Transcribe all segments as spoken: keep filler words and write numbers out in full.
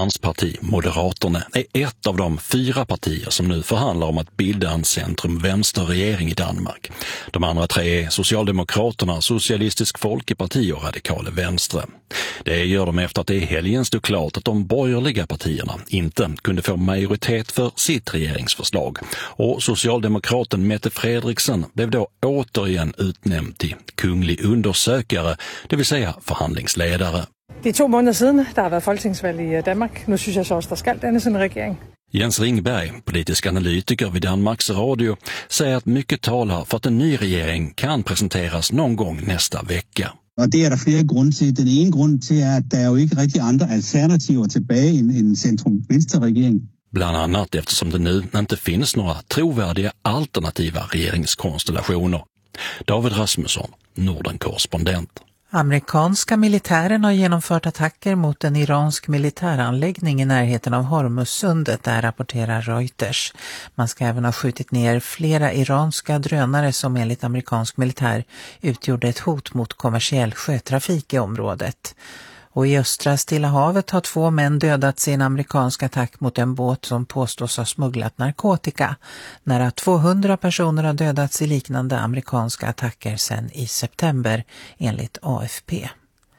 hans parti, Moderaterna, är ett av de fyra partier som nu förhandlar om att bilda en centrum-vänsterregering i Danmark. De andra tre är Socialdemokraterna, Socialistisk Folkeparti och Radikale Venstre. Det gör de efter att det i helgen stod klart att de borgerliga partierna inte kunde få majoritet för sitt regeringsförslag. Och socialdemokraten Mette Frederiksen blev då återigen utnämnd till kunglig undersökare, det vill säga förhandlingsledare. Det är två månader sedan det har varit folketingsvalg i Danmark. Nu syns jag så att det ska dannes en regering. Jens Ringberg, politisk analytiker vid Danmarks Radio, säger att mycket talar för att en ny regering kan presenteras någon gång nästa vecka. Och det är det flera grunder till. Den ena grunden till är att det är ju inte riktigt andra alternativ tillbaka i en, en centrum-vänsterregering. Bland annat eftersom det nu inte finns några trovärdiga alternativa regeringskonstellationer. David Rasmusson, Norden-korrespondent. Amerikanska militären har genomfört attacker mot en iransk militäranläggning i närheten av Hormuzsundet, där rapporterar Reuters. Man ska även ha skjutit ner flera iranska drönare som enligt amerikansk militär utgjorde ett hot mot kommersiell sjötrafik i området. Och i östra Stilla havet har två män dödats i en amerikansk attack mot en båt som påstås ha smugglat narkotika. Nära tvåhundra personer har dödats i liknande amerikanska attacker sedan i september, enligt A F P.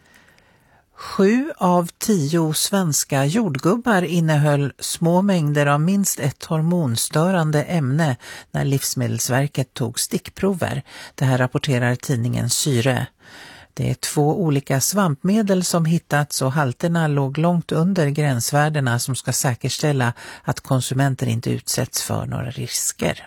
Sju av tio svenska jordgubbar innehöll små mängder av minst ett hormonstörande ämne när Livsmedelsverket tog stickprover. Det här rapporterar tidningen Syre. Det är två olika svampmedel som hittats och halterna låg långt under gränsvärdena som ska säkerställa att konsumenter inte utsätts för några risker.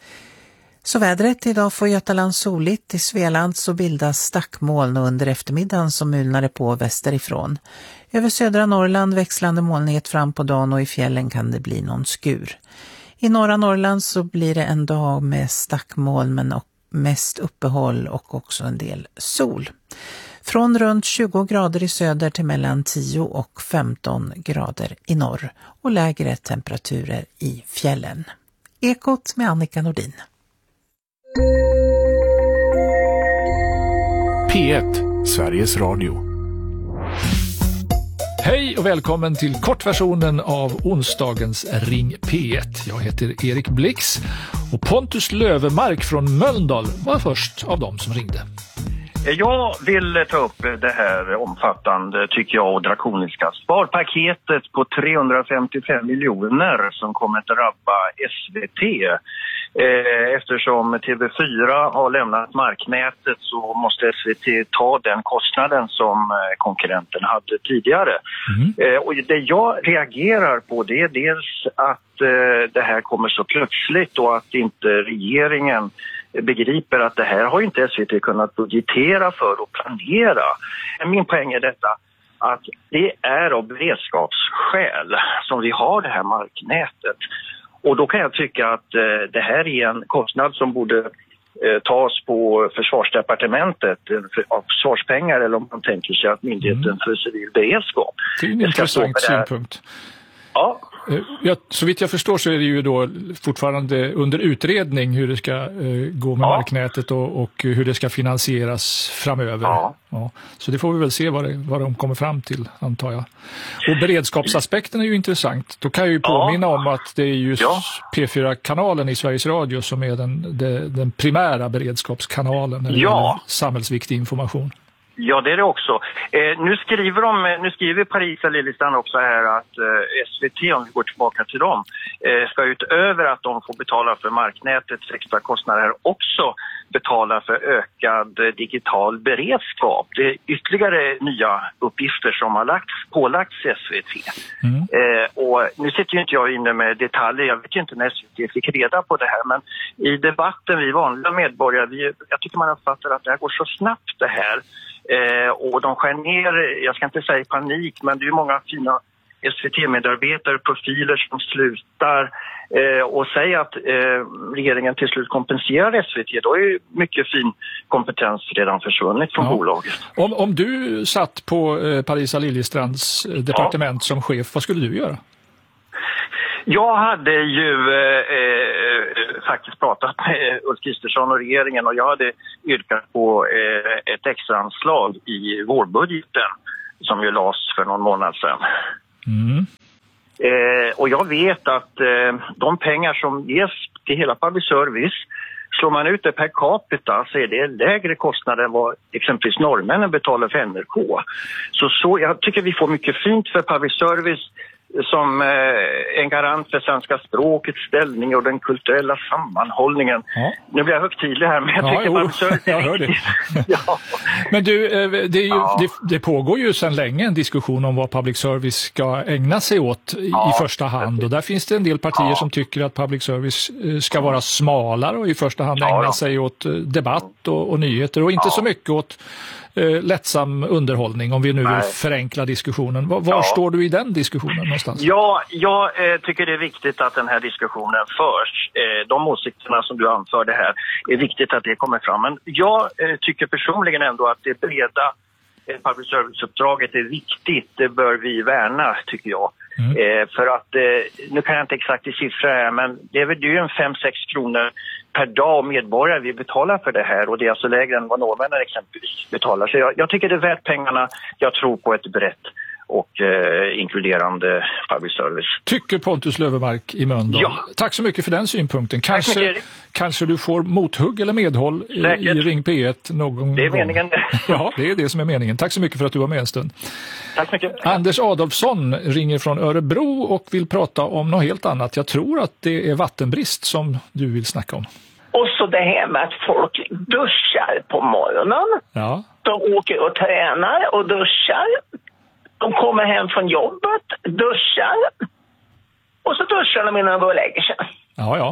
Så vädret idag får Götaland soligt. I Svealand så bildas stackmoln och under eftermiddagen så mulnar det på västerifrån. Över södra Norrland växlande molnighet fram på dagen och i fjällen kan det bli någon skur. I norra Norrland så blir det en dag med stackmoln men också mest uppehåll och också en del sol. Från runt tjugo grader i söder till mellan tio och femton grader i norr och lägre temperaturer i fjällen. Ekot med Annika Nordin. P ett, Sveriges Radio. Hej och välkommen till kortversionen av onsdagens Ring P ett. Jag heter Erik Blix och Pontus Lövemark från Mölndal var först av dem som ringde. Jag vill ta upp det här omfattande, tycker jag, och drakoniska sparpaketet på trehundrafemtiofem miljoner som kommer att drabba S V T. Eftersom T V fyra har lämnat marknätet så måste S V T ta den kostnaden som konkurrenten hade tidigare. Mm. Och det jag reagerar på det är dels att det här kommer så plötsligt och att inte regeringen begriper att det här har inte S V T kunnat budgetera för och planera. Min poäng är detta, att det är av beredskapsskäl som vi har det här marknätet. Och då kan jag tycka att eh, det här är en kostnad som borde eh, tas på försvarsdepartementet för, av försvarspengar, eller om man tänker sig att myndigheten mm. för civil beredskap. Det är en intressant synpunkt. Ja. Ja, så vitt jag förstår så är det ju då fortfarande under utredning hur det ska eh, gå med ja. marknätet och, och hur det ska finansieras framöver. Ja. Ja. Så det får vi väl se vad, det, vad de kommer fram till, antar jag. Och beredskapsaspekten är ju intressant. Då kan jag ju påminna ja. om att det är just ja. P fyra-kanalen i Sveriges Radio som är den, den, den primära beredskapskanalen när det ja. gäller samhällsviktig information. Ja, det är det också. Eh, nu skriver de, nu skriver Paris och Lillistan också här att eh, S V T, om vi går tillbaka till dem, eh, ska utöver att de får betala för marknätets extra kostnader också betala för ökad eh, digital beredskap. Det är ytterligare nya uppgifter som har lagts, pålagts S V T. Mm. Eh, och nu sitter ju inte jag inne med detaljer, jag vet ju inte när S V T fick reda på det här, men i debatten, vi vanliga medborgare, vi, jag tycker man uppfattar att det här går så snabbt det här. Eh, och de skär ner, jag ska inte säga panik, men det är många fina S V T-medarbetare, profiler som slutar eh, och säger att eh, regeringen till slut kompenserar S V T. Då är ju mycket fin kompetens redan försvunnit från ja. bolaget. Om, om du satt på eh, Parisa Liljestrands departement ja. som chef, vad skulle du göra? Jag hade ju eh, eh, faktiskt pratat med Ulf Kristersson och regeringen, och jag hade yrkat på eh, ett extra anslag i vårbudgeten som ju lades för någon månad sedan. Mm. Eh, och jag vet att eh, de pengar som ges till hela public service, slår man ut det per capita så är det lägre kostnader än vad exempelvis norrmännen betalar för N R K. Så, så jag tycker vi får mycket fint för public service som eh, en garant för svenska språkets ställning och den kulturella sammanhållningen. Ja. Nu blir jag högtidlig här, men jag ja, tycker jo, public service är jag hör det. ja. Men du, det, är ju, ja. det, det pågår ju sedan länge en diskussion om vad public service ska ägna sig åt i, ja, i första hand. Och där finns det en del partier ja. som tycker att public service ska vara smalare och i första hand ägna ja, sig åt debatt och, och nyheter och inte ja. så mycket åt eh, lättsam underhållning, om vi nu Nej. vill förenkla diskussionen. Var, var ja. står du i den diskussionen någonstans? Ja, jag eh, tycker det är viktigt att den här diskussionen förs. Eh, de åsikterna som du anförde här är viktigt att det kommer fram. Men jag eh, tycker personligen ändå att det breda eh, public service-uppdraget är viktigt. Det bör vi värna, tycker jag. Mm. Eh, för att, eh, nu kan jag inte exakt i siffror här, men det är väl ju en fem sex kronor per dag medborgare vi betalar för det här, och det är alltså lägre än vad norrmännen exempelvis betalar. Så jag, jag tycker det är värt pengarna. Jag tror på ett brett och eh, inkluderande public service. Tycker Pontus Löfvemark i Mölndal. Ja. Tack så mycket för den synpunkten. Kanske, kanske du får mothugg eller medhåll i, i Ring P ett någon Det är gång. meningen. Ja, det är det som är meningen. Tack så mycket för att du var med en stund. Tack så mycket. Anders Adolfsson ringer från Örebro och vill prata om något helt annat. Jag tror att det är vattenbrist som du vill snacka om. Och så det här med att folk duschar på morgonen. Ja. De åker och tränar och duschar. De kommer hem från jobbet, duschar. Och så duschar de innan de går och lägger sig. Ja, ja.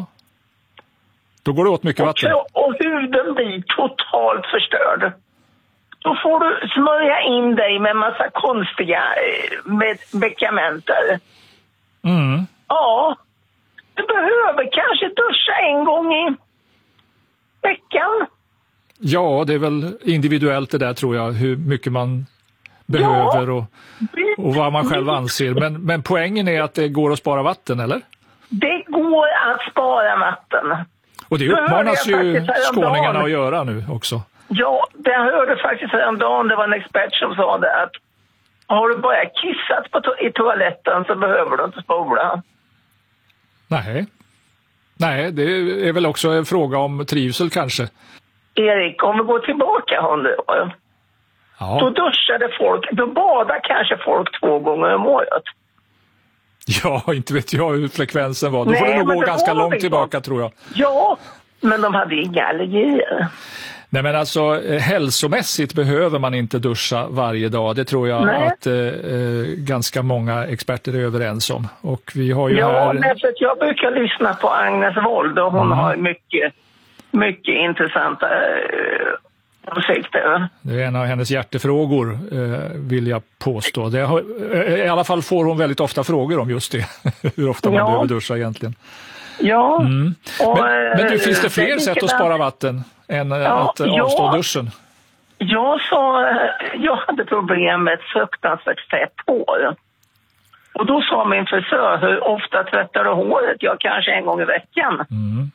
Då går det åt mycket och, vatten. Och huden blir totalt förstörd. Då får du smörja in dig med en massa konstiga med medikamenter. Mm. Ja, du behöver kanske duscha en gång i veckan. Ja, det är väl individuellt det där, tror jag, hur mycket man behöver och, och vad man själv anser. Men, men poängen är att det går att spara vatten, eller? Det går att spara vatten. Och det uppmanas ju skåningarna att göra nu också. Ja, det hörde faktiskt häromdagen. Det var en expert som sa det, att har du bara kissat på to- i toaletten så behöver du inte spola. Nej. Nej, det är väl också en fråga om trivsel kanske. Erik, om vi går tillbaka hundra år. Ja. Då duschade folk, då badade kanske folk två gånger om året. Ja, inte vet jag hur frekvensen var. Då Nej, får det nog gå ganska långt liksom tillbaka, tror jag. Ja, men de hade inga allergier. Nej, men alltså hälsomässigt behöver man inte duscha varje dag. Det tror jag Nej. att eh, ganska många experter är överens om. Och vi har ju ja, här... därför att jag brukar lyssna på Agnes Wold och hon mm. har mycket, mycket intressanta eh, åsikter. Det är en av hennes hjärtefrågor, eh, vill jag påstå. Det har, eh, I alla fall får hon väldigt ofta frågor om just det. Hur ofta man ja. behöver duscha egentligen. Ja. Mm. Och, men, men du, finns det fler det sätt att spara vatten än ja, att avstå ja. duschen? Jag sa, jag hade problem med ett fruktansvärt fett hår. Och då sa min frisör, hur ofta tvättar du håret? Jag kanske en gång i veckan. Mm.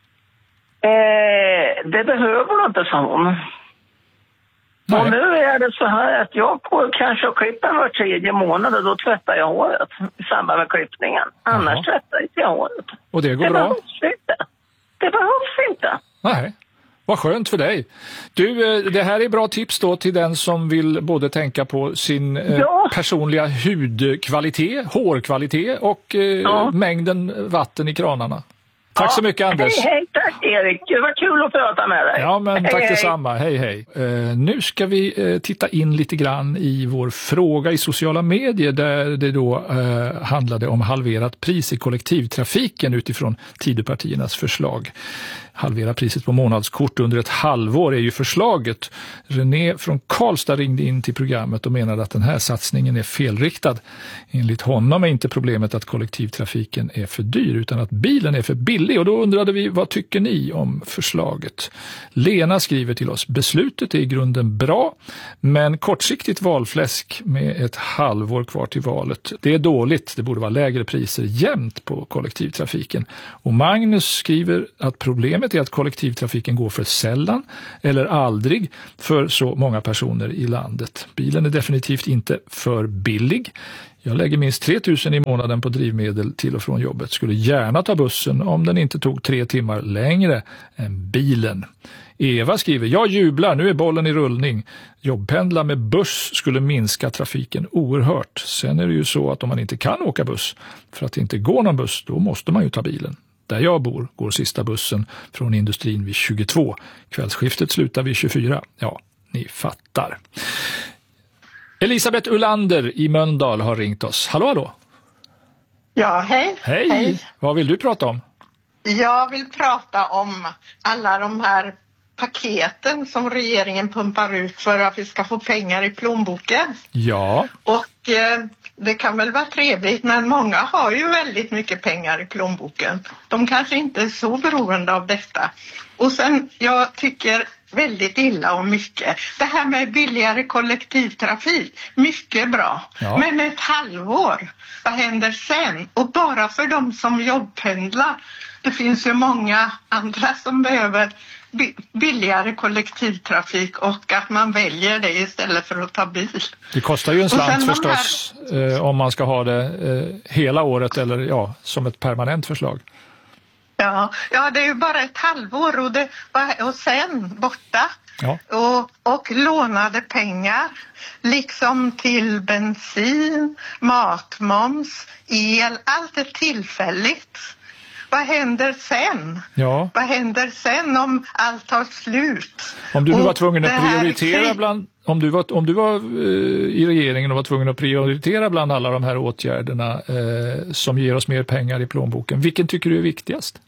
Eh, det behöver du inte, sa hon. Nej. Och nu är det så här att jag går kanske och klipper var tredje månad och då tvättar jag håret i samband med klippningen. Annars Jaha. tvättar inte jag håret. Och det går det bra? Behövs inte. Det behövs inte. Nej, vad skönt för dig. Du, det här är bra tips då till den som vill både tänka på sin ja. personliga hudkvalitet, hårkvalitet och eh, ja. mängden vatten i kranarna. Tack ja, så mycket, Anders. Hej, hej, tack Erik. Det var kul att prata med dig. Ja, men hej, tack hej. detsamma. Hej, hej. Uh, nu ska vi uh, titta in lite grann i vår fråga i sociala medier där det då uh, handlade om halverat pris i kollektivtrafiken utifrån Tidöpartiernas förslag. Halvera priset på månadskort under ett halvår är ju förslaget. René från Karlstad ringde in till programmet och menade att den här satsningen är felriktad. Enligt honom är inte problemet att kollektivtrafiken är för dyr utan att bilen är för billig. Och då undrade vi, vad tycker ni om förslaget? Lena skriver till oss, beslutet är i grunden bra men kortsiktigt valfläsk med ett halvår kvar till valet. Det är dåligt, det borde vara lägre priser jämnt på kollektivtrafiken. Och Magnus skriver att problemet är att kollektivtrafiken går för sällan eller aldrig för så många personer i landet. Bilen är definitivt inte för billig. Jag lägger minst tre tusen i månaden på drivmedel till och från jobbet. Skulle gärna ta bussen om den inte tog tre timmar längre än bilen. Eva skriver, jag jublar, nu är bollen i rullning. Jobbpendla med buss skulle minska trafiken oerhört. Sen är det ju så att om man inte kan åka buss för att det inte går någon buss, då måste man ju ta bilen. Där jag bor går sista bussen från industrin vid tjugotvå. Kvällsskiftet slutar vid tjugofyra. Ja, ni fattar. Elisabeth Ullander i Mölndal har ringt oss. Hallå, hallå. Ja, hej. Hej. Hej. Vad vill du prata om? Jag vill prata om alla de här paketen som regeringen pumpar ut för att vi ska få pengar i plånboken. Ja. Och eh, det kan väl vara trevligt, men många har ju väldigt mycket pengar i plånboken. De kanske inte är så beroende av detta. Och sen, jag tycker väldigt illa om mycket. Det här med billigare kollektivtrafik, mycket bra. Ja. Men ett halvår, vad händer sen? Och bara för de som jobbpendlar, det finns ju många andra som behöver billigare kollektivtrafik och att man väljer det istället för att ta bil. Det kostar ju en slant förstås här... eh, om man ska ha det eh, hela året eller ja, som ett permanent förslag. Ja, ja, det är ju bara ett halvår och, det, och sen borta. Ja. Och, och lånade pengar liksom till bensin, matmoms, el, allt är tillfälligt. Vad händer sen? Ja. Vad händer sen om allt tar slut? Om du nu var tvungen att prioritera bland om du var om du var eh, i regeringen och var tvungen att prioritera bland alla de här åtgärderna eh, som ger oss mer pengar i plånboken, vilken tycker du är viktigast?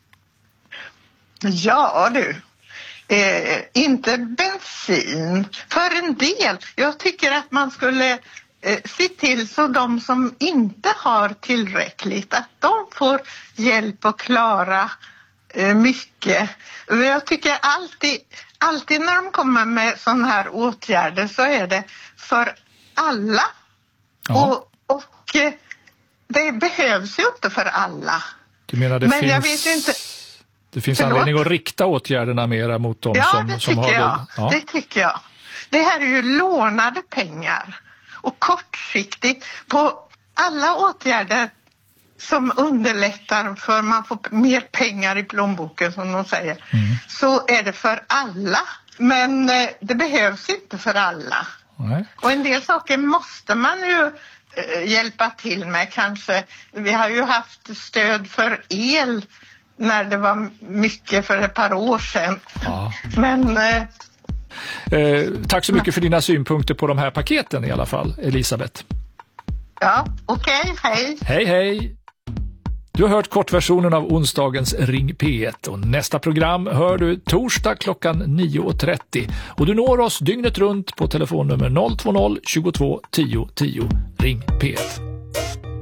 Ja, du. Eh, inte bensin. För en del. Jag tycker att man skulle eh, se till så de som inte har tillräckligt, att de får hjälp att klara eh, mycket. Jag tycker alltid, alltid när de kommer med sådana här åtgärder så är det för alla. Ja. Och, och eh, det behövs ju inte för alla. Du menar det Men finns... jag vet inte... Det finns Förlåt? anledning att rikta åtgärderna mera mot dem ja, som, det som har jag. det. Ja, det tycker jag. Det här är ju lånade pengar. Och kortsiktigt på alla åtgärder som underlättar för man får mer pengar i plånboken som de säger. Mm. Så är det för alla. Men eh, det behövs inte för alla. Nej. Och en del saker måste man ju eh, hjälpa till med kanske. Vi har ju haft stöd för el när det var mycket för ett par år sedan. Ja. Men... Eh, eh, tack så mycket för dina synpunkter på de här paketen i alla fall, Elisabeth. Ja, okej, okay, hej. Hej, hej. Du har hört kortversionen av onsdagens Ring P ett och nästa program hör du torsdag klockan nio och trettio. Och du når oss dygnet runt på telefonnummer noll två noll tjugotvå tio tio. Ring P ett.